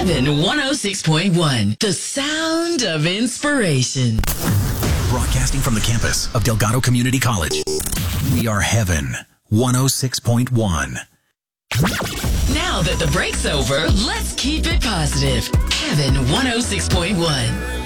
Heaven 106.1, the sound of inspiration. Broadcasting from the campus of Delgado Community College, we are Heaven 106.1. Now that the break's over, let's keep it positive. Heaven 106.1.